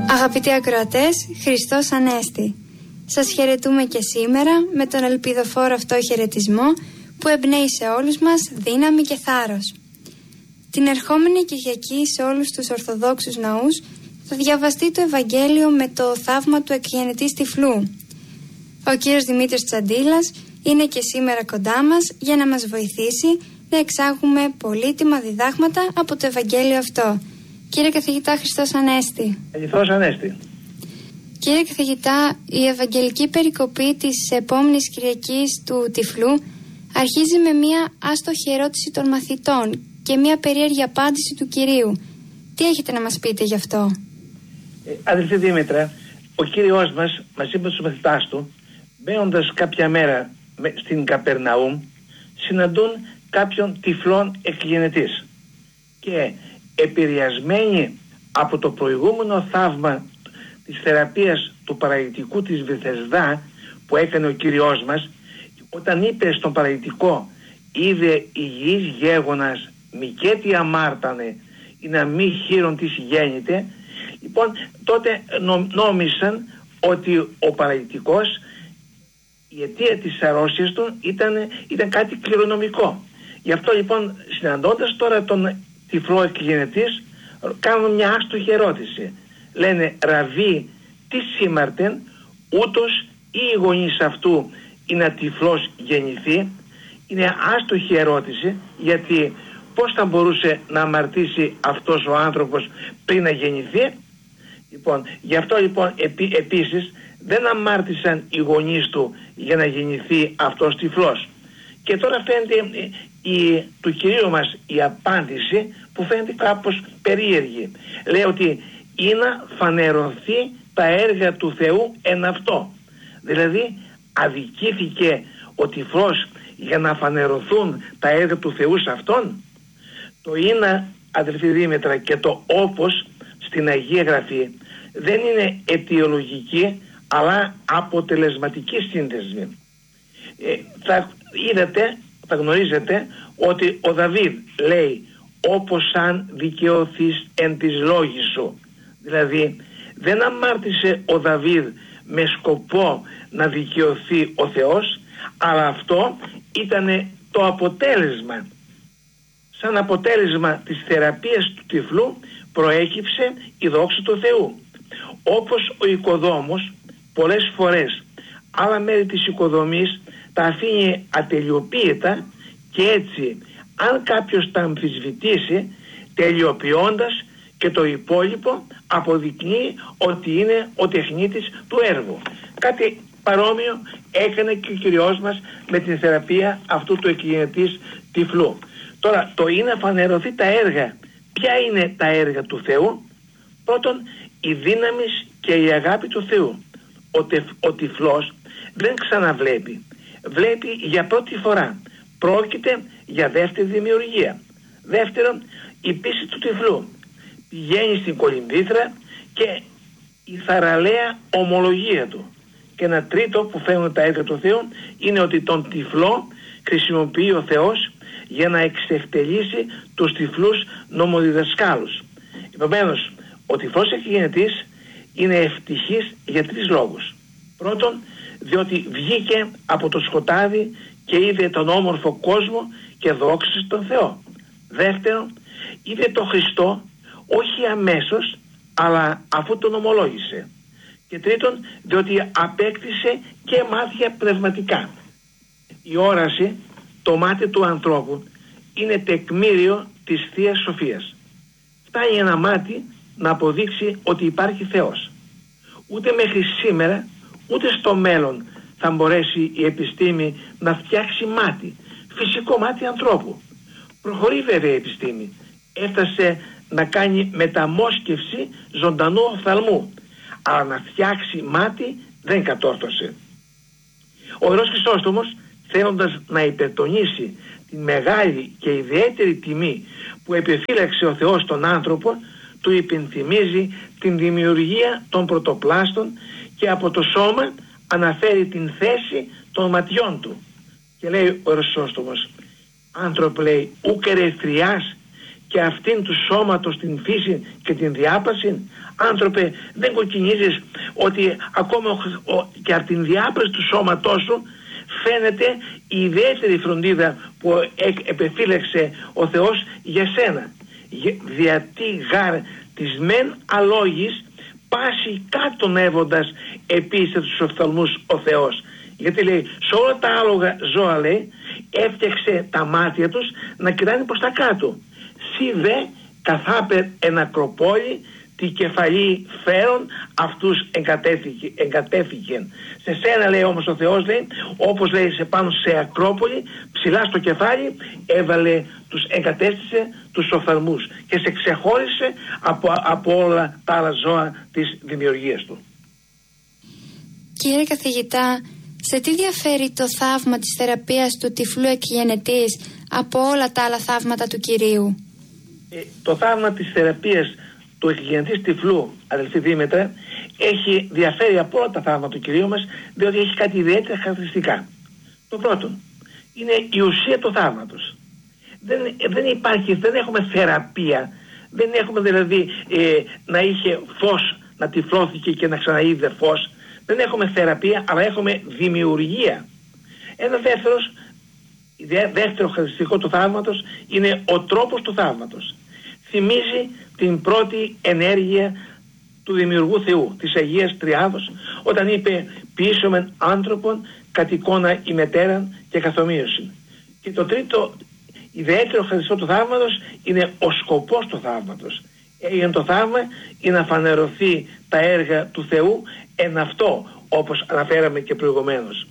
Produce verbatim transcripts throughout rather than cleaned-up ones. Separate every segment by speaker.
Speaker 1: Αγαπητοί ακροατές, Χριστός Ανέστη. Σας χαιρετούμε και σήμερα με τον ελπιδοφόρο αυτό χαιρετισμό που εμπνέει σε όλους μας δύναμη και θάρρος. Την ερχόμενη Κυριακή σε όλους τους Ορθοδόξους ναούς θα διαβαστεί το Ευαγγέλιο με το θαύμα του εκγεννητής τυφλού. Ο κύριος Δημήτρης Τσαντήλας είναι και σήμερα κοντά μας για να μας βοηθήσει να εξάγουμε πολύτιμα διδάγματα από το Ευαγγέλιο αυτό. Κύριε καθηγητά Χριστός Ανέστη.
Speaker 2: Χριστός Ανέστη.
Speaker 1: Κύριε καθηγητά, η Ευαγγελική περικοπή της επόμενης Κυριακής του τυφλού αρχίζει με μια άστοχη ερώτηση των μαθητών και μια περίεργη απάντηση του Κυρίου. Τι έχετε να μας πείτε γι' αυτό?
Speaker 2: Ε, αδελφή Δήμητρα, ο Κύριος μας μας είπε στους μαθητάς του, μπαίνοντας κάποια μέρα στην Καπερναούμ, συναντούν κάποιον τυφλόν εκγεννητής και επηρεασμένοι από το προηγούμενο θαύμα της θεραπείας του παραλυτικού της Βηθεσδά που έκανε ο Κύριος μας, όταν είπε στον παραλυτικό «Είδε υγιής γέγονας, μικέτι αμάρτανε, ή να μη χείρον της γέννηται», λοιπόν τότε νο, νόμισαν ότι ο παραλυτικός, η αιτία της αρρώσιας του ήταν, ήταν κάτι κληρονομικό. Γι' αυτό λοιπόν, συναντώντας τώρα τον τυφλό εκγεννητής, κάνουν μια άστοχη ερώτηση. Λένε «Ραβί, τι σήμαρτεν, ούτως ή οι γονείς αυτού είναι τυφλός γεννηθεί?» Είναι άστοχη ερώτηση, γιατί πώς θα μπορούσε να αμαρτήσει αυτός ο άνθρωπος πριν να γεννηθεί? Λοιπόν, γι' αυτό λοιπόν επί, επίσης δεν αμάρτησαν οι γονείς του για να γεννηθεί αυτός τυφλός. Και τώρα φαίνεται η, του Κυρίου μας η απάντηση που φαίνεται κάπως περίεργη. Λέει ότι «ή να φανερωθεί τα έργα του Θεού εν αυτό». Δηλαδή αδικήθηκε ο τυφλός για να φανερωθούν τα έργα του Θεού σε αυτόν. Το «είναι», αδελφή Δήμητρα, και το «όπως» στην Αγία Γραφή δεν είναι αιτιολογική αλλά αποτελεσματική σύνδεσμη. Ε, θα είδατε, θα γνωρίζετε ότι ο Δαβίδ λέει «όπως αν δικαιωθείς εν της λόγης σου». Δηλαδή δεν αμάρτησε ο Δαβίδ με σκοπό να δικαιωθεί ο Θεός, αλλά αυτό ήταν το αποτέλεσμα. Σαν αποτέλεσμα της θεραπείας του τυφλού προέκυψε η δόξα του Θεού. Όπως ο οικοδόμος πολλές φορές άλλα μέρη της οικοδομής τα αφήνει ατελειοποίητα και έτσι αν κάποιος τα αμφισβητήσει, τελειοποιώντας και το υπόλοιπο αποδεικνύει ότι είναι ο τεχνίτης του έργου. Κάτι παρόμοιο έκανε και ο Κυριός μας με την θεραπεία αυτού του εκγεννητής τυφλού. Τώρα το «είναι να φανερωθεί τα έργα». Ποια είναι τα έργα του Θεού? Πρώτον, η δύναμη και η αγάπη του Θεού. Ο, τεφ, ο τυφλός δεν ξαναβλέπει. Βλέπει για πρώτη φορά. Πρόκειται για δεύτερη δημιουργία. Δεύτερον, η πίστη του τυφλού. Πηγαίνει στην κολυμβήθρα και η θαραλέα ομολογία του. Και ένα τρίτο που φαίνουν τα έργα του Θεού είναι ότι τον τυφλό χρησιμοποιεί ο Θεός για να εξευτελίσει τους τυφλούς νομοδιδασκάλους. Επομένως, ο τυφλός εκγεννητής είναι ευτυχής για τρεις λόγους. Πρώτον, διότι βγήκε από το σκοτάδι και είδε τον όμορφο κόσμο και δόξασε τον Θεό. Δεύτερον, είδε τον Χριστό όχι αμέσως, αλλά αφού τον ομολόγησε. Και τρίτον, διότι απέκτησε και μάτια πνευματικά. Η όραση, το μάτι του ανθρώπου, είναι τεκμήριο της Θείας Σοφίας. Φτάνει ένα μάτι να αποδείξει ότι υπάρχει Θεός. Ούτε μέχρι σήμερα, ούτε στο μέλλον θα μπορέσει η επιστήμη να φτιάξει μάτι, φυσικό μάτι ανθρώπου. Προχωρεί βέβαια η επιστήμη. Έφτασε να κάνει μεταμόσχευση ζωντανού οφθαλμού, αλλά να φτιάξει μάτι δεν κατόρθωσε. Ο Ιερός Χρυσόστομος, θέλοντας να υπερτονίσει τη μεγάλη και ιδιαίτερη τιμή που επιφύλαξε ο Θεός τον άνθρωπο, του υπενθυμίζει την δημιουργία των πρωτοπλάστων και από το σώμα αναφέρει την θέση των ματιών του. Και λέει ο Ιερός Χρυσόστομος, άνθρωπο, λέει, ούκ ερευθριάς και αυτήν του σώματος την φύση και την διάπαση? Άνθρωπε, δεν κοκκινίζεις ότι ακόμα ο, ο, και από την διάπαση του σώματός σου φαίνεται η ιδιαίτερη φροντίδα που ε, επεφύλαξε ο Θεός για σένα? Γιατί γάρ της μεν αλόγης πάση κάτων έβοντας επίσης τους οφθαλμούς ο Θεός. Γιατί λέει, σε όλα τα άλογα ζώα, λέει, έφτιαξε τα μάτια τους να κοιτάνε προς τα κάτω. Σι δε καθάπερ εν ακροπόλη τη κεφαλή φέρον αυτούς εγκατέφυγε, εγκατέφυγεν. Σε σένα, λέει, όμως ο Θεός, λέει, όπως λέει σε πάνω σε ακρόπολη, ψηλά στο κεφάλι έβαλε, τους εγκατέστησε τους οφθαλμούς και σε ξεχώρισε από, από όλα τα άλλα ζώα της δημιουργίας του.
Speaker 1: Κύριε καθηγητά, σε τι διαφέρει το θαύμα της θεραπείας του τυφλού εκγενετής από όλα τα άλλα θαύματα του Κυρίου?
Speaker 2: Ε, το θαύμα της θεραπείας του εκγενετής τυφλού, αδελφή Δήμητρα, έχει διαφέρει από όλα τα θαύματα του Κυρίου μας, διότι έχει κάτι ιδιαίτερα χαρακτηριστικά. Το πρώτο είναι η ουσία του θαύματος. Δεν, δεν υπάρχει, δεν έχουμε θεραπεία, δεν έχουμε δηλαδή ε, να είχε φως, να τυφλώθηκε και να ξαναείδε φως. Δεν έχουμε θεραπεία, αλλά έχουμε δημιουργία. Ένα δεύτερος, δεύτερο χαρακτηριστικό του θαύματος είναι ο τρόπος του θαύματος. Θυμίζει την πρώτη ενέργεια του Δημιουργού Θεού, της Αγίας Τριάδος, όταν είπε «Ποιήσομεν άνθρωπον κατ' εικόνα ημετέραν και καθομοίωση». Και το τρίτο ιδιαίτερο χαρακτηριστικό του θαύματος είναι ο σκοπός του θαύματος. Έγινε το θαύμα είναι να φανερωθεί τα έργα του Θεού εν αυτό, όπως αναφέραμε και προηγουμένως.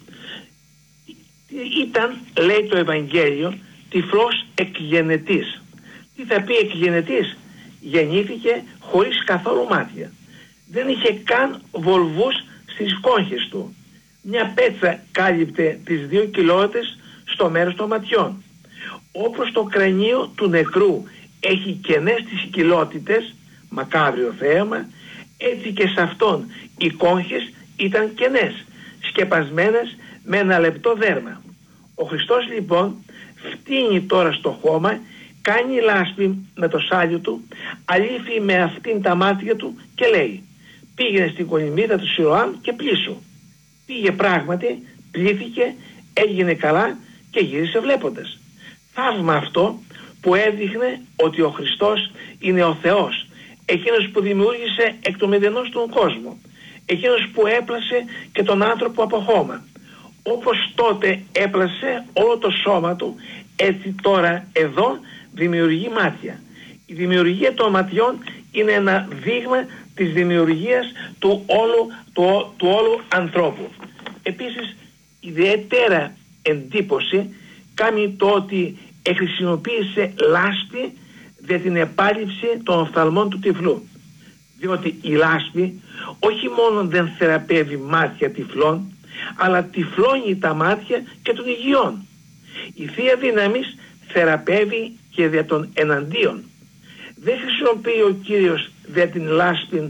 Speaker 2: Ήταν, λέει το Ευαγγέλιο, τυφλός εκγενετής. Τι θα πει εκγενετής? Γεννήθηκε χωρίς καθόλου μάτια. Δεν είχε καν βολβούς στις κόγχες του. Μια πέτσα κάλυπτε τις δύο κοιλώτες στο μέρος των ματιών. Όπως το κρανίο του νεκρού έχει κενές τις κοιλότητες, μακάβριο θέαμα, έτσι και σε αυτόν οι κόγχες ήταν κενές, σκεπασμένες με ένα λεπτό δέρμα. Ο Χριστός λοιπόν φτύνει τώρα στο χώμα, κάνει λάσπη με το σάλιο του, αλήφει με αυτήν τα μάτια του και λέει «Πήγαινε στην κολυμβίδα του Σιλοάμ και πλήσου». Πήγε πράγματι, πλήθηκε, έγινε καλά και γύρισε βλέποντας. Θαύμα αυτό που έδειχνε ότι ο Χριστός είναι ο Θεός, εκείνος που δημιούργησε εκ του μηδενός τον κόσμο, εκείνος που έπλασε και τον άνθρωπο από χώμα. Όπως τότε έπλασε όλο το σώμα του, έτσι τώρα εδώ δημιουργεί μάτια. Η δημιουργία των ματιών είναι ένα δείγμα της δημιουργίας του όλου, του, του όλου ανθρώπου. Επίσης, ιδιαίτερα εντύπωση κάνει το ότι χρησιμοποίησε λάσπη για την επάλυψη των οφθαλμών του τυφλού. Διότι η λάσπη όχι μόνο δεν θεραπεύει μάτια τυφλών, αλλά τυφλώνει τα μάτια και των υγιών. Η Θεία Δύναμης θεραπεύει και δια των εναντίον. Δεν χρησιμοποιεί ο Κύριος δια την λάσπη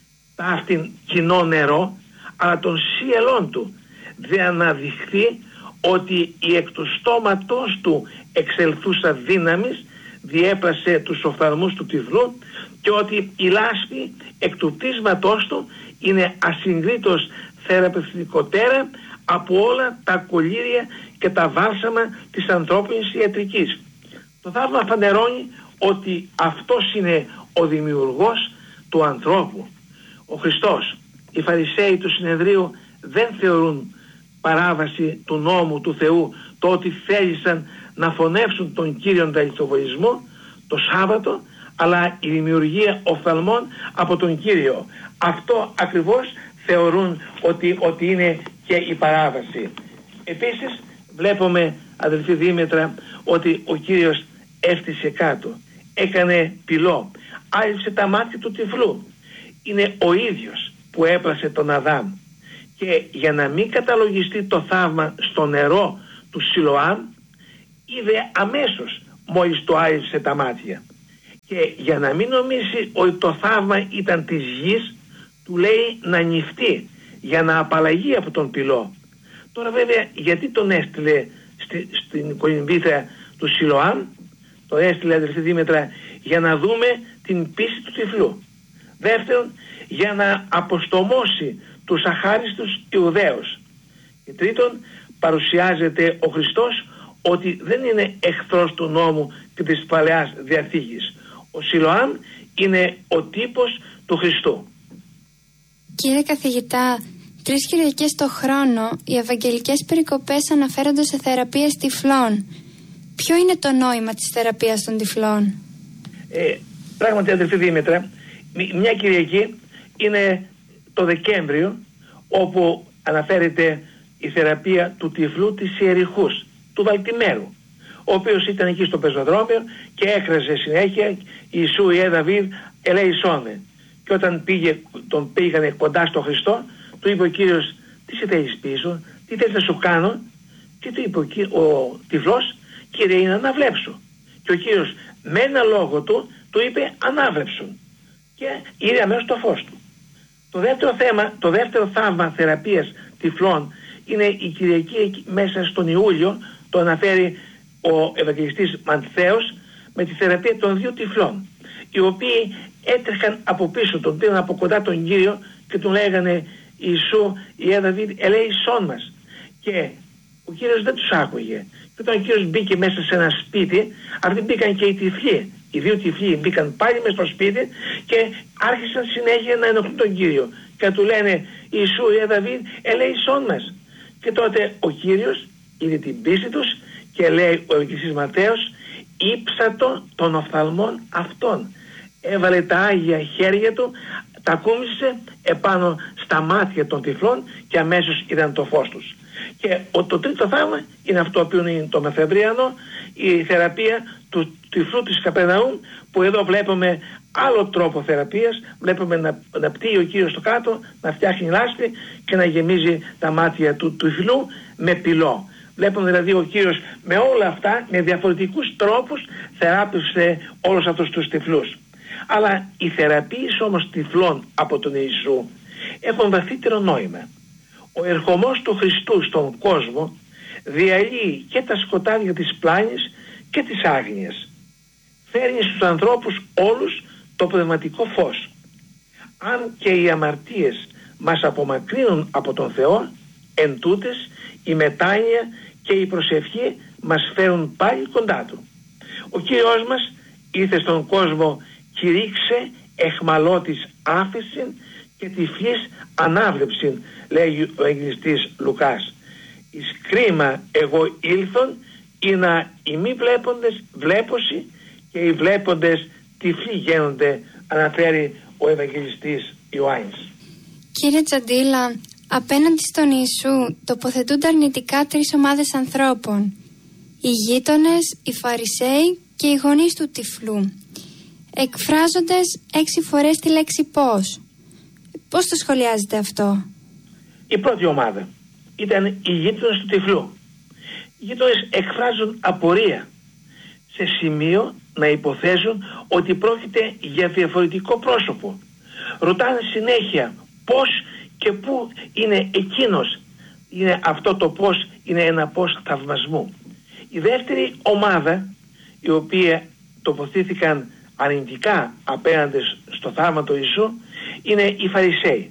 Speaker 2: ταύτην κοινό νερό, αλλά των σύελών του, δε αναδειχθεί ότι η εκ του στόματος του εξελθούσα δύναμης διέπλασε τους οφθαλμούς του τυφλού και ότι η λάσπη εκ του πτήσματός του είναι ασυγκρίτως θεραπευτικότερα από όλα τα κολλήρια και τα βάλσαμα της ανθρώπινης ιατρικής. Το θαύμα φανερώνει ότι αυτός είναι ο δημιουργός του ανθρώπου. Ο Χριστός. Οι Φαρισαίοι του Συνεδρίου δεν θεωρούν παράβαση του νόμου του Θεού το ότι θέλησαν να φωνεύσουν τον Κύριον ταλιθοβολισμό το Σάββατο, αλλά η δημιουργία οφθαλμών από τον Κύριο. Αυτό ακριβώς θεωρούν ότι, ότι είναι και η παράβαση. Επίσης βλέπουμε, αδελφοί Δήμητρα, ότι ο Κύριος έφτιασε κάτω, έκανε πυλό, άλυψε τα μάτια του τυφλού. Είναι ο ίδιος που έπλασε τον Αδάμ. Και για να μην καταλογιστεί το θαύμα στο νερό του Σιλοάμ, είδε αμέσως μόλις το άλυψε τα μάτια. Και για να μην νομίσει ότι το θαύμα ήταν της γης, του λέει να νυφτεί για να απαλλαγεί από τον πυλό. Τώρα βέβαια γιατί τον έστειλε στη, στην κολυμβήθρα του Σιλοάμ? Το έστειλε, αδελφοί Δήμητρα, για να δούμε την πίστη του τυφλού. Δεύτερον, για να αποστομώσει τους αχάριστους Ιουδαίους. Και τρίτον, παρουσιάζεται ο Χριστός ότι δεν είναι εχθρός του νόμου και της Παλαιάς Διαθήκης. Ο Σιλοάμ είναι ο τύπος του Χριστού.
Speaker 1: Κύριε καθηγητά, τρεις Κυριακές το χρόνο οι ευαγγελικές περικοπές αναφέρονται σε θεραπείες τυφλών. Ποιο είναι το νόημα της θεραπείας των τυφλών?
Speaker 2: Ε, πράγματι, αδελφή Δήμητρα, μια Κυριακή είναι το Δεκέμβριο, όπου αναφέρεται η θεραπεία του τυφλού της Ιεριχούς, του Βαλτιμέρου, ο οποίος ήταν εκεί στο πεζοδρόμιο και έκραζε συνέχεια «Ιησού Ιε Δαβίδ ελέησόν». Και όταν πήγε, τον πήγανε κοντά στο Χριστό, του είπε ο Κύριος, τι σε θέλεις πίσω, τι θέλεις να σου κάνω? Και του είπε ο, ο τυφλός, Κύριε, είναι αναβλέψου. Και ο Κύριος με ένα λόγο του, του είπε ανάβλεψουν. Και είδε αμέσως το φως του. Το δεύτερο θέμα, το δεύτερο θαύμα θεραπείας τυφλών είναι η Κυριακή μέσα στον Ιούλιο, το αναφέρει ο Ευαγγελιστής Ματθαίος, με τη θεραπεία των δύο τυφλών, οι οποίοι έτρεχαν από πίσω, τον πήραν από κοντά τον Κύριο και του λέγανε Ιησού Ιε Δαβίδ ελέησόν μας. Και ο Κύριος δεν τους άκουγε. Και όταν ο Κύριος μπήκε μέσα σε ένα σπίτι, αυτοί μπήκαν και οι τυφλοί. Οι δύο τυφλοί μπήκαν πάλι μέσα στο σπίτι και άρχισαν συνέχεια να ενοχλούν τον Κύριο. Και του λένε Ιησού Ιε Δαβίδ ελέησόν μας. Και τότε ο Κύριος είδε την πίστη τους και λέει ο Ευαγγελιστής Ματθαίος, ύψατο των οφθαλμών αυτών. Έβαλε τα άγια χέρια του, τα κούμισε επάνω στα μάτια των τυφλών και αμέσως είδαν το φως τους. Και το τρίτο θαύμα είναι αυτό που είναι το μεθεμβρίανο, η θεραπεία του τυφλού της Καπερναούμ, που εδώ βλέπουμε άλλο τρόπο θεραπείας. Βλέπουμε να, να πτύει ο Κύριος στο κάτω, να φτιάχνει λάσπη και να γεμίζει τα μάτια του τυφλού με πυλό. Βλέπουμε δηλαδή ο Κύριος με όλα αυτά, με διαφορετικούς τρόπους θεράπευσε όλους αυτούς τους τυφλούς. Αλλά οι θεραπείες όμως τυφλών από τον Ιησού έχουν βαθύτερο νόημα. Ο ερχομός του Χριστού στον κόσμο διαλύει και τα σκοτάδια της πλάνης και της άγνοιας. Φέρνει στους ανθρώπους όλους το πνευματικό φως. Αν και οι αμαρτίες μας απομακρύνουν από τον Θεό, εν τούτες η μετάνοια και η προσευχή μας φέρουν πάλι κοντά Του. Ο Κύριος μας ήρθε στον κόσμο, κηρύξε εχμαλώτης άφεσιν και τυφλής ανάβλεψιν, λέει ο Ευαγγελιστής Λουκάς. Εις κρίμα εγώ ήλθον, ή να οι μη βλέποντες βλέπωση και οι βλέποντες τυφλοί γένονται, αναφέρει ο Ευαγγελιστής Ιωάννης.
Speaker 1: Κύριε Τσαντήλα, απέναντι στον Ιησού τοποθετούνται αρνητικά τρεις ομάδες ανθρώπων. Οι γείτονες, οι Φαρισαίοι και οι γονείς του τυφλού, εκφράζοντας έξι φορές τη λέξη πώς. Πώς το σχολιάζετε αυτό?
Speaker 2: Η πρώτη ομάδα ήταν οι γείτονες του τυφλού. Οι γείτονες εκφράζουν απορία σε σημείο να υποθέσουν ότι πρόκειται για διαφορετικό πρόσωπο. Ρωτάνε συνέχεια πώς και πού είναι εκείνος. Είναι αυτό το πώς, είναι ένα πώς θαυμασμού. Η δεύτερη ομάδα, η οποία τοποθήθηκαν αρνητικά απέναντι στο θαύμα του Ιησού, είναι οι Φαρισαίοι.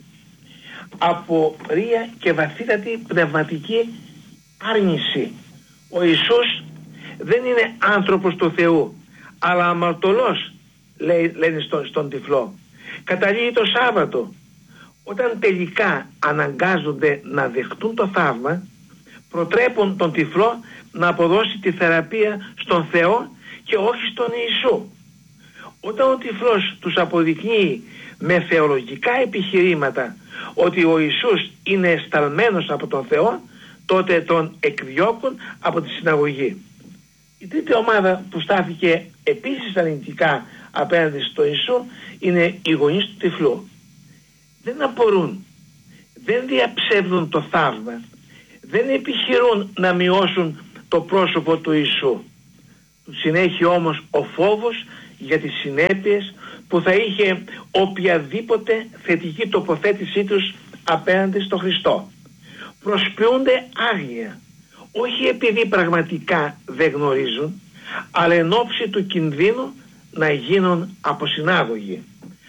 Speaker 2: Απορία και βαθύτατη πνευματική άρνηση. Ο Ιησούς δεν είναι άνθρωπος του Θεού, αλλά αμαρτωλός, λέει, λένε στο, στον τυφλό. Καταλήγει το Σάββατο. Όταν τελικά αναγκάζονται να δεχτούν το θαύμα, προτρέπουν τον τυφλό να αποδώσει τη θεραπεία στον Θεό και όχι στον Ιησού. Όταν ο τυφλός τους αποδεικνύει με θεολογικά επιχειρήματα ότι ο Ιησούς είναι σταλμένος από τον Θεό, τότε τον εκδιώκουν από τη συναγωγή. Η τρίτη ομάδα που στάθηκε επίσης αρνητικά απέναντι στο Ιησού είναι οι γονείς του τυφλού. Δεν απορούν, δεν διαψεύδουν το θαύμα, δεν επιχειρούν να μειώσουν το πρόσωπο του Ιησού. Του συνέχει όμως ο φόβος για τις συνέπειες που θα είχε οποιαδήποτε θετική τοποθέτησή τους απέναντι στο Χριστό. Προσποιούνται άγνοια, όχι επειδή πραγματικά δεν γνωρίζουν, αλλά εν ώψη του κινδύνου να γίνουν αποσυνάγωγοι.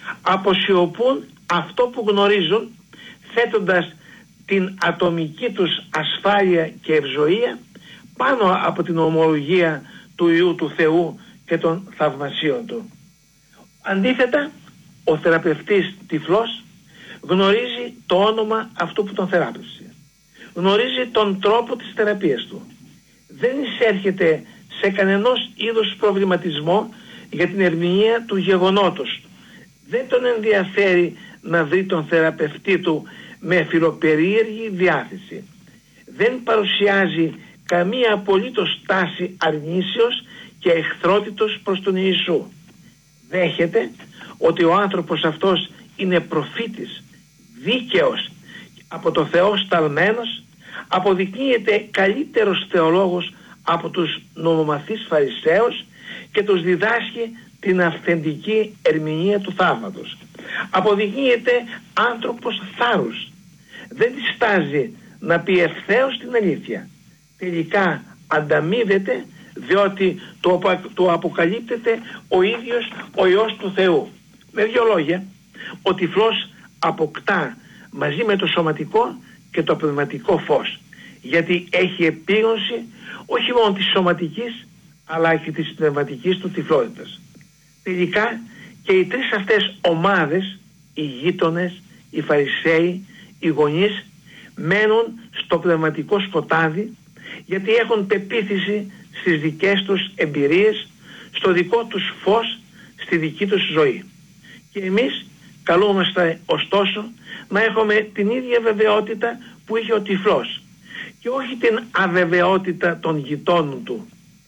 Speaker 2: Αποσιωπούν αυτό που γνωρίζουν, θέτοντας την ατομική τους ασφάλεια και ευζοία πάνω από την ομολογία του Υιού του Θεού και των θαυμασίων του. Αντίθετα, ο θεραπευτής τυφλός γνωρίζει το όνομα αυτού που τον θεράπευσε. Γνωρίζει τον τρόπο της θεραπείας του. Δεν εισέρχεται σε κανενός είδους προβληματισμό για την ερμηνεία του γεγονότος. Δεν τον ενδιαφέρει να βρει τον θεραπευτή του με φιλοπερίεργη διάθεση. Δεν παρουσιάζει καμία απολύτως τάση αρνήσεως και εχθρότητος προς τον Ιησού. Δέχεται ότι ο άνθρωπος αυτός είναι προφήτης, δίκαιος, από το Θεό σταλμένος, αποδεικνύεται καλύτερος θεολόγος από τους νομομαθείς Φαρισαίους και τους διδάσκει την αυθεντική ερμηνεία του θαύματος. Αποδεικνύεται άνθρωπος θάρρους. Δεν διστάζει να πει ευθέως την αλήθεια. Τελικά ανταμείβεται, διότι το, το αποκαλύπτεται ο ίδιος ο Υιός του Θεού. Με δύο λόγια, ο τυφλός αποκτά μαζί με το σωματικό και το πνευματικό φως, γιατί έχει επίγνωση όχι μόνο της σωματικής αλλά και της πνευματικής του τυφλότητας. Τελικά και οι τρεις αυτές ομάδες, οι γείτονες, οι Φαρισαίοι, οι γονείς, μένουν στο πνευματικό σκοτάδι, γιατί έχουν πεποίθηση στις δικές τους εμπειρίες, στο δικό τους φως, στη δική τους ζωή. Και εμείς καλούμαστε ωστόσο να έχουμε την ίδια βεβαιότητα που είχε ο τυφλός και όχι την αβεβαιότητα των γειτόνων του.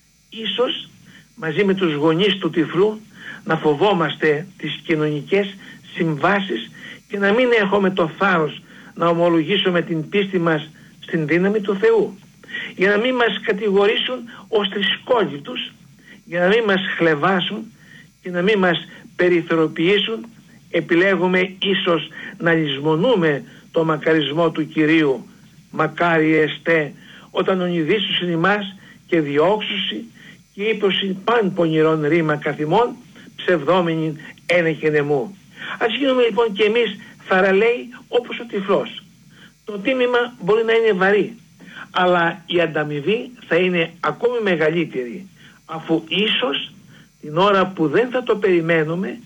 Speaker 2: Ίσως μαζί με τους γονείς του τυφλού να φοβόμαστε τις κοινωνικές συμβάσεις και να μην έχουμε το θάρρος να ομολογήσουμε την πίστη μας στην δύναμη του Θεού, για να μην μας κατηγορήσουν ως θρησκόληπτους, για να μην μας χλευάσουν και να μην μας περιθωριοποιήσουν. Επιλέγουμε ίσως να λησμονούμε το μακαρισμό του Κυρίου, μακάρι εστέ όταν ονειδήσουσιν ημάς και διώξουσι και ύπωσιν παν πονηρών ρήμα καθημών ψευδόμενην ένεχε νεμού. Ας γίνουμε λοιπόν και εμείς θαραλέοι όπως ο τυφλός. Το τίμημα μπορεί να είναι βαρύ, αλλά η ανταμοιβή θα είναι ακόμη μεγαλύτερη, αφού ίσως την ώρα που δεν θα το περιμένουμε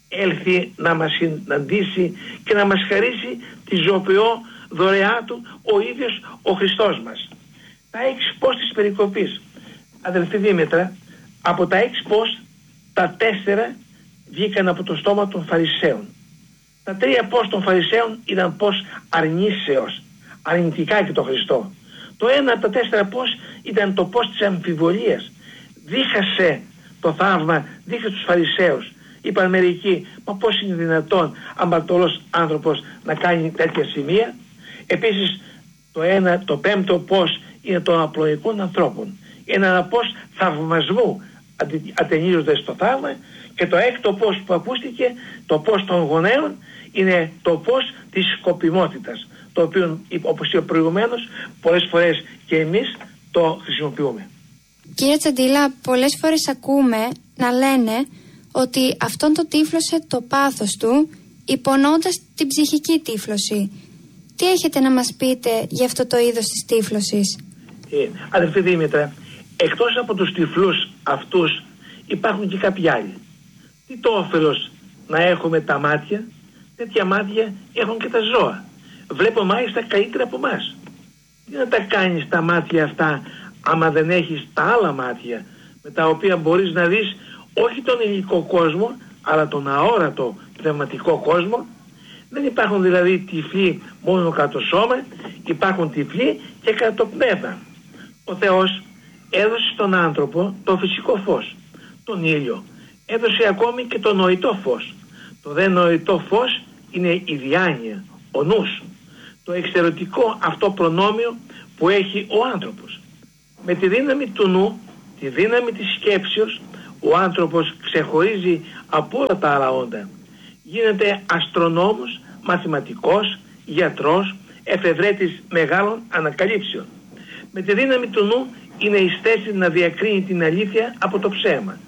Speaker 2: έλθει να μας συναντήσει και να μας χαρίσει τη ζωοποιό δωρεά του ο ίδιος ο Χριστός μας. Τα έξι πώς της περικοπής, αδελφή Δήμητρα, από τα έξι πώς τα τέσσερα βγήκαν από το στόμα των Φαρισαίων. Τα τρία πώς των Φαρισαίων ήταν πώς αρνήσεως, αρνητικά και το Χριστό. Το ένα από τα τέσσερα πώς ήταν το πώς της αμφιβολίας. Δίχασε το θαύμα, δίχασε τους Φαρισαίους. Είπαν μερικοί, μα πώς είναι δυνατόν αμαρτωλός άνθρωπος να κάνει τέτοια σημεία. Επίσης το, ένα, το πέμπτο πώς είναι των απλοϊκών ανθρώπων. Είναι ένα πώς θαυμασμού ατενίζονται στο θαύμα. Και το έκτο πώς που ακούστηκε, το πώς των γονέων, είναι το πώς της σκοπιμότητας, το οποίο, όπως είπα προηγουμένως, πολλές φορές και εμείς το χρησιμοποιούμε.
Speaker 1: Κύριε Τσαντήλα, πολλές φορές ακούμε να λένε ότι αυτόν το τύφλωσε το πάθος του, υπονοώντας την ψυχική τύφλωση. Τι έχετε να μας πείτε για αυτό το είδος της τύφλωσης?
Speaker 2: Ε, αδελφή Δήμητρα, εκτός από τους τυφλούς αυτούς υπάρχουν και κάποιοι άλλοι. Τι το όφελος να έχουμε τα μάτια? Τέτοια μάτια έχουν και τα ζώα. Βλέπω μάλιστα καλύτερα από εμάς. Τι να τα κάνεις τα μάτια αυτά άμα δεν έχεις τα άλλα μάτια με τα οποία μπορείς να δεις όχι τον υλικό κόσμο αλλά τον αόρατο πνευματικό κόσμο? Δεν υπάρχουν δηλαδή τυφλοί μόνο κατά το σώμα, υπάρχουν τυφλοί και κατά το πνεύμα. Ο Θεός έδωσε στον άνθρωπο το φυσικό φως, τον ήλιο. Έδωσε ακόμη και το νοητό φως. Το δε νοητό φως είναι η διάνοια, ο νους. Το εξαιρετικό αυτό προνόμιο που έχει ο άνθρωπος. Με τη δύναμη του νου, τη δύναμη της σκέψεως, ο άνθρωπος ξεχωρίζει από όλα τα άλλα όντα. Γίνεται αστρονόμος, μαθηματικός, γιατρός, εφευρέτης μεγάλων ανακαλύψεων. Με τη δύναμη του νου είναι εις θέση να διακρίνει την αλήθεια από το ψέμα.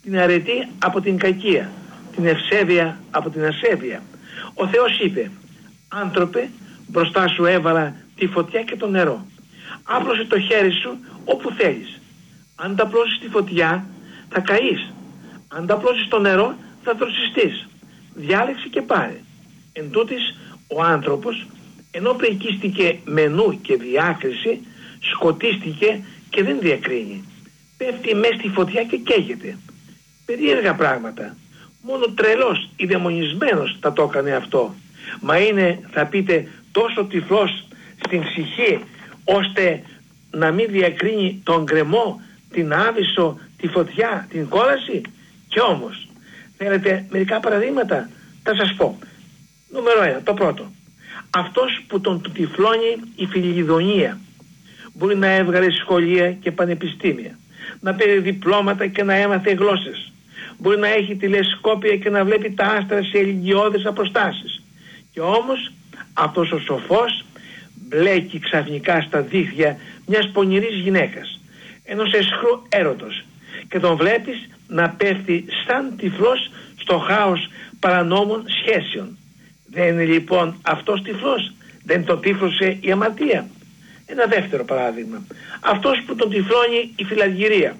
Speaker 2: την αρετή από την κακία, την ευσέβεια από την ασέβεια. Ο Θεός είπε: «Άνθρωπε, μπροστά σου έβαλα τη φωτιά και το νερό. Άπλωσε το χέρι σου όπου θέλεις. Αν τα απλώσεις τη φωτιά θα καείς. Αν τα απλώσεις το νερό θα δροσιστείς. Διάλεξε και πάρε». Εν τούτοις, ο άνθρωπος, ενώ πρικίστηκε με νου και διάκριση, σκοτίστηκε και δεν διακρίνει. Πέφτει μέσα στη φωτιά και καίγεται. Περίεργα πράγματα. Μόνο τρελός ή δαιμονισμένος θα το έκανε αυτό. Μα είναι, θα πείτε, τόσο τυφλός στην ψυχή ώστε να μην διακρίνει τον γκρεμό, την άβυσσο, τη φωτιά, την κόλαση? Και όμως, θέλετε μερικά παραδείγματα? Θα σας πω. Νούμερο ένα, το πρώτο. Αυτός που τον τυφλώνει η φιλιδονία. Μπορεί να έβγαλε σχολεία και πανεπιστήμια, να πήρε διπλώματα και να έμαθε γλώσσες. Μπορεί να έχει τηλεσκόπια και να βλέπει τα άστρα σε ηλικιώδες αποστάσεις. Και όμως αυτός ο σοφός μπλέκει ξαφνικά στα δίχτυα μιας πονηρής γυναίκας, ενός αισχρού έρωτος, και τον βλέπεις να πέφτει σαν τυφλός στο χάος παρανόμων σχέσεων. Δεν είναι λοιπόν αυτός τυφλός? Δεν τον τύφλωσε η αμαρτία? Ένα δεύτερο παράδειγμα. Αυτός που τον τυφλώνει η φιλαργυρία.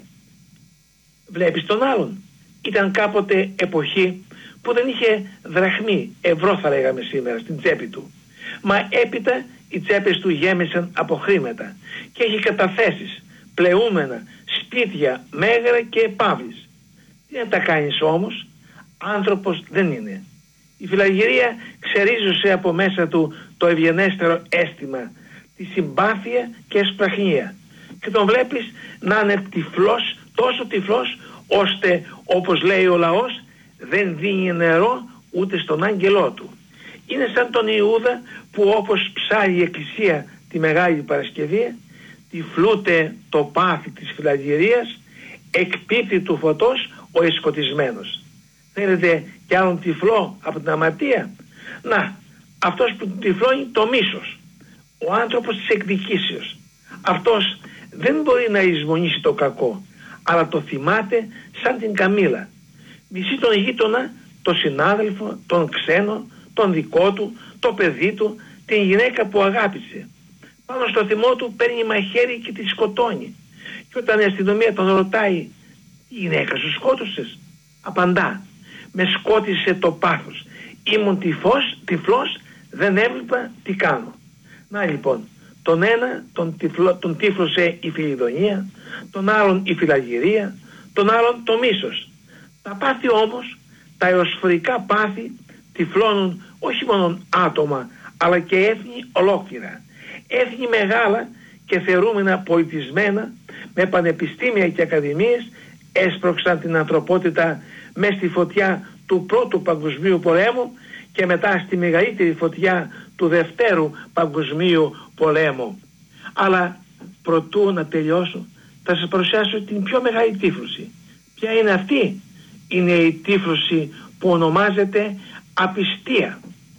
Speaker 2: Βλέπεις τον άλλον. Ήταν κάποτε εποχή που δεν είχε δραχμή, ευρώ θα λέγαμε σήμερα, στην τσέπη του. Μα έπειτα οι τσέπες του γέμισαν από χρήματα και έχει καταθέσεις, πλεούμενα, σπίτια, μέγαρα και επαύλης. Τι να τα κάνεις όμως? Άνθρωπος δεν είναι. Η φιλαργυρία ξερίζωσε από μέσα του το ευγενέστερο αίσθημα, τη συμπάθεια και εσπραχνία, και τον βλέπεις να είναι τυφλός, τόσο τυφλός ώστε, όπως λέει ο λαός, δεν δίνει νερό ούτε στον άγγελό του. Είναι σαν τον Ιούδα που, όπως ψάλλει η Εκκλησία τη Μεγάλη Παρασκευή, τυφλούται το πάθη της φιλαργυρίας, εκπίπτει του φωτός ο εσκοτισμένος. Θέλετε κι άλλον τυφλό από την αμαρτία? Να, αυτός που τυφλώνει το μίσος, ο άνθρωπος της εκδικήσεως. Αυτός δεν μπορεί να εισμονήσει το κακό, αλλά το θυμάται σαν την καμήλα. Μισεί τον γείτονα, τον συνάδελφο, τον ξένο, τον δικό του, το παιδί του, την γυναίκα που αγάπησε. Πάνω στο θυμό του παίρνει μαχαίρι και τη σκοτώνει. Και όταν η αστυνομία τον ρωτάει, η γυναίκα σου σκότωσες? Απαντά, με σκότισε το πάθος. Ήμουν τυφός, τυφλός, δεν έβλεπα τι κάνω. Να λοιπόν, τον ένα τον, τυφλο, τον τύφλωσε η φιλιδονία, τον άλλον η φιλαργυρία, τον άλλον το μίσος. Τα πάθη όμως, τα εωσφορικά πάθη, τυφλώνουν όχι μόνο άτομα, αλλά και έθνη ολόκληρα. Έθνη μεγάλα και θεωρούμενα πολιτισμένα, με πανεπιστήμια και ακαδημίες, έσπρωξαν την ανθρωπότητα μες στη φωτιά του πρώτου παγκοσμίου πολέμου και μετά στη μεγαλύτερη φωτιά του δευτέρου παγκοσμίου πολέμου. Αλλά προτού να τελειώσω, θα σας παρουσιάσω την πιο μεγάλη τύφλωση. Ποια είναι αυτή? Είναι η τύφλωση που ονομάζεται απιστία.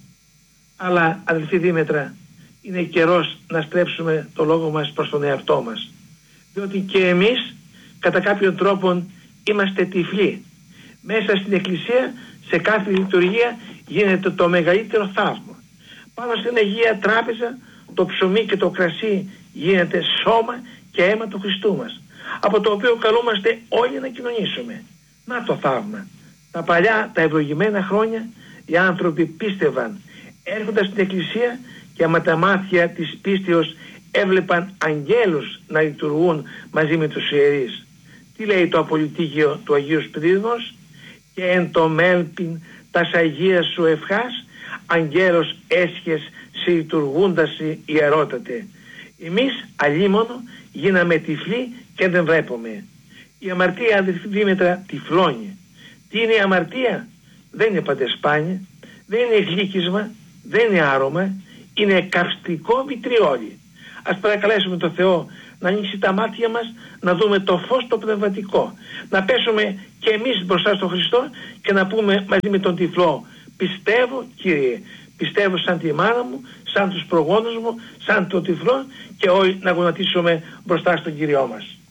Speaker 2: Αλλά, αδελφοί Δήμετρα, είναι καιρός να στρέψουμε το λόγο μας προς τον εαυτό μας, διότι και εμείς κατά κάποιον τρόπο είμαστε τυφλοί. Μέσα στην Εκκλησία, σε κάθε λειτουργία, γίνεται το μεγαλύτερο θαύμα. Πάνω στην Αγία Τράπεζα, το ψωμί και το κρασί γίνεται σώμα και αίμα του Χριστού μας, από το οποίο καλούμαστε όλοι να κοινωνήσουμε. Να το θαύμα. Τα παλιά, τα ευλογημένα χρόνια, οι άνθρωποι πίστευαν, έρχοντας στην Εκκλησία, και με τα μάτια της πίστεως έβλεπαν αγγέλους να λειτουργούν μαζί με τους ιερείς. Τι λέει το απολυτίκιο του Αγίου Σπυρίδωνος? Και εν το μέλπιν τας Αγίας σου ευχάς, αγγέλος έσχες σε λειτουργούντας ιερότατε. Εμείς αλλήμωνο γίναμε τυφλοί και δεν βλέπουμε. Η αμαρτία, αδελφοί Δήμετρα, τυφλώνει. Τι είναι η αμαρτία? Δεν είναι παντεσπάνια, δεν είναι γλύκισμα, δεν είναι άρωμα, είναι καυστικό βιτριόλι. Ας παρακαλέσουμε τον Θεό να ανοίξει τα μάτια μας, να δούμε το φως το πνευματικό, να πέσουμε και εμείς μπροστά στον Χριστό και να πούμε μαζί με τον τυφλό, πιστεύω Κύριε, πιστεύω σαν τη μάνα μου, σαν τους προγόνους μου, σαν τον τυφλό, και όλοι να γονατίσουμε μπροστά στον Κύριό μας.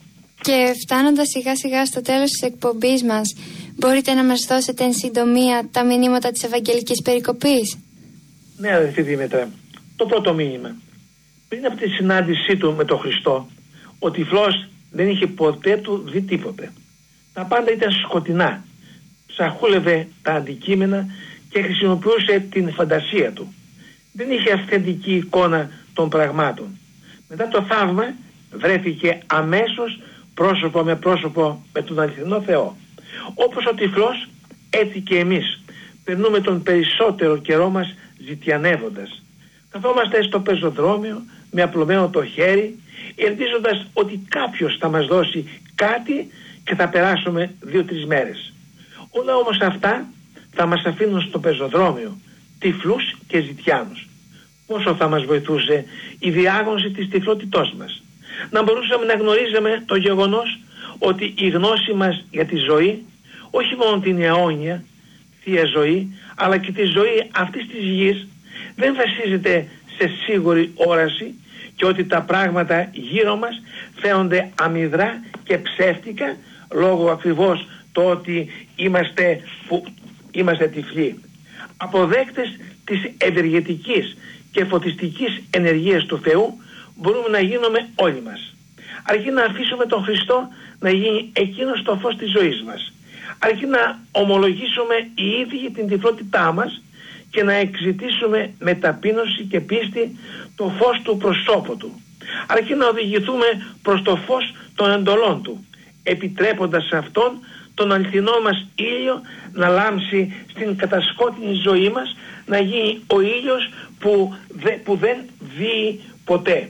Speaker 1: Και φτάνοντας σιγά σιγά στο τέλος της εκπομπής μας, μπορείτε να μας δώσετε εν συντομία τα μηνύματα της Ευαγγελικής Περικοπής?
Speaker 2: Ναι, αδελφή Δήμητρα. Το πρώτο μήνυμα. Πριν από τη συνάντησή του με τον Χριστό, ο τυφλός δεν είχε ποτέ του δει τίποτε. Τα πάντα ήταν σκοτεινά. Ψαχούλευε τα αντικείμενα και χρησιμοποιούσε την φαντασία του. Δεν είχε αυθεντική εικόνα των πραγμάτων. Μετά το θαύμα βρέθηκε αμέσως πρόσωπο με πρόσωπο με τον αληθινό Θεό. Όπως ο τυφλός, έτσι και εμείς περνούμε τον περισσότερο καιρό μας ζητιανεύοντας. Καθόμαστε στο πεζοδρόμιο με απλωμένο το χέρι, ελπίζοντας ότι κάποιος θα μας δώσει κάτι και θα περάσουμε δύο-τρεις μέρες. Όλα όμως αυτά θα μας αφήνουν στο πεζοδρόμιο, τυφλούς και ζητιάνους. Πόσο θα μας βοηθούσε η διάγνωση της τυφλότητός μας. Να μπορούσαμε να γνωρίζαμε το γεγονός ότι η γνώση μας για τη ζωή, όχι μόνο την αιώνια θεία ζωή, αλλά και τη ζωή αυτής της γης, δεν βασίζεται σε σίγουρη όραση και ότι τα πράγματα γύρω μας φαίνονται αμυδρά και ψεύτικα λόγω ακριβώς το ότι είμαστε, που, είμαστε τυφλοί. Αποδέκτες της ευεργετικής και φωτιστικής ενεργείας του Θεού μπορούμε να γίνουμε όλοι μας. Αρκεί να αφήσουμε τον Χριστό να γίνει εκείνος το φως της ζωής μας. Αρκεί να ομολογήσουμε οι ίδιοι την τυφλότητά μας και να εξητήσουμε με ταπείνωση και πίστη το φως του προσώπου του. Αρκεί να οδηγηθούμε προς το φως των εντολών του, επιτρέποντας σε αυτόν τον αληθινό μας ήλιο να λάμψει στην κατασκότεινη ζωή μας, να γίνει ο ήλιος που, δε, που δεν βύει ποτέ.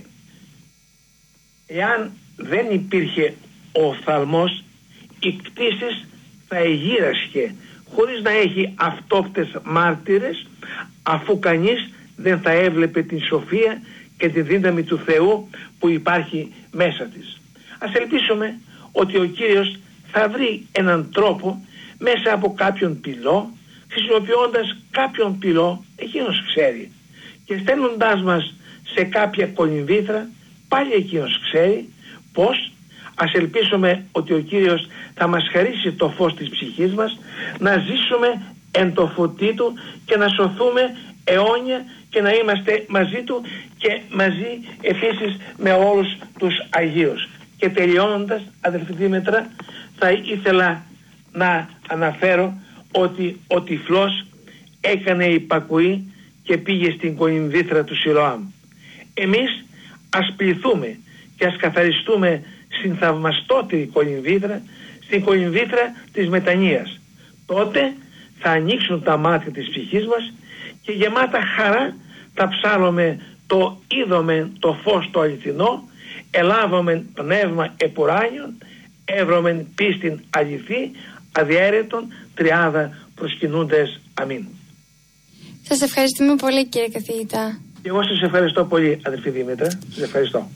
Speaker 2: Εάν δεν υπήρχε ο οφθαλμός, η κτήσης θα εγείρασχε χωρίς να έχει αυτόπτες μάρτυρες, αφού κανείς δεν θα έβλεπε την σοφία και τη δύναμη του Θεού που υπάρχει μέσα της. Ας ελπίσουμε ότι ο Κύριος θα βρει έναν τρόπο μέσα από κάποιον πυλό, χρησιμοποιώντας κάποιον πυλό, εκείνος ξέρει, και στέλνοντάς μας σε κάποια κολυμβήθρα, πάλι εκείνος ξέρει πώς. Ας ελπίσουμε ότι ο Κύριος θα μας χαρίσει το φως της ψυχής μας, να ζήσουμε εν το φωτί του και να σωθούμε αιώνια και να είμαστε μαζί του και μαζί επίσης με όλους τους Αγίους. Και τελειώνοντας, αδελφή Δήμητρα, θα ήθελα να αναφέρω ότι ο τυφλός έκανε υπακουή και πήγε στην κολυμβήθρα του Σιλοάμ. Εμείς ας πληθούμε και ας καθαριστούμε στην θαυμαστότερη κολυμβήθρα, στην κολυμβήθρα της μετανοίας. Τότε θα ανοίξουν τα μάτια της ψυχής μας και γεμάτα χαρά θα ψάλλουμε το είδομεν το φως το αληθινό, ελάβομεν πνεύμα επουράνιον, εύρωμεν πίστην αληθή, αδιαίρετον τριάδα προσκυνούντες. Αμήν.
Speaker 1: Σας ευχαριστούμε πολύ, κύριε καθηγητά.
Speaker 2: Και εγώ σας ευχαριστώ πολύ, αδελφή Δήμητρα. Σας ευχαριστώ.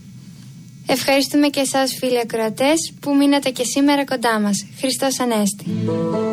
Speaker 1: Ευχαριστούμε και εσάς, φίλοι ακροατές, που μείνατε και σήμερα κοντά μας. Χριστός Ανέστη.